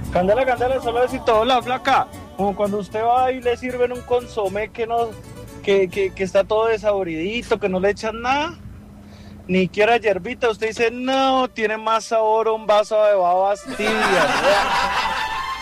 Candela, candela, solo decir todo la flaca. Como cuando usted va y le sirven un consomé que no, que está todo desaboridito, que no le echan nada, ni quiera hierbita, usted dice, no, tiene más sabor un vaso de babas tibias.